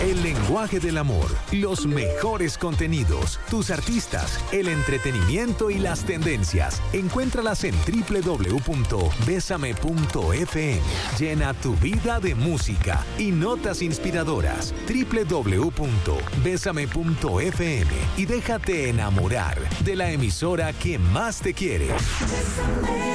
El lenguaje del amor, los mejores contenidos, tus artistas, el entretenimiento y las tendencias. Encuéntralas en www.besame.fm. Llena tu vida de música y notas inspiradoras. www.besame.fm y déjate enamorar de la emisora que más te quiere. Bésame.